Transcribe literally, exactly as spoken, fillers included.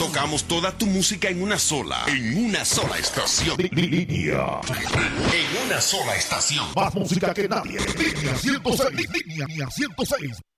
Tocamos toda tu música en una sola, en una sola estación. Línea. En una sola estación. Más música que nadie. Línea ciento seis. Línea ciento seis.